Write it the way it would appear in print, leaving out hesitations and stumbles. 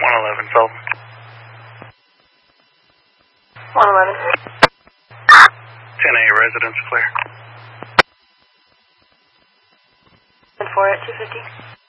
111, Sullivan. 111. 10A, residence clear. And 4 at 250.